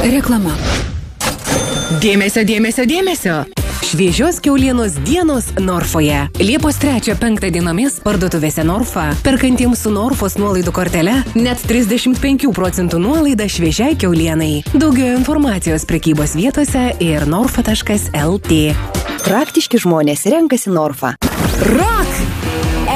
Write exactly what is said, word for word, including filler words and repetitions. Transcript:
Reklama. Dėmesio, dėmesio, dėmesio. Šviežios kiaulienos dienos Norfoje. Liepos trečią penktą dienomis parduotuvėse Norfa. Perkantiems su Norfos nuolaidų kortele net trisdešimt penkių procentų nuolaida šviežiai kiaulienai. Daugiau informacijos prekybos vietose ir norfa taškas el tė. Praktiški žmonės renkasi Norfa. Rock!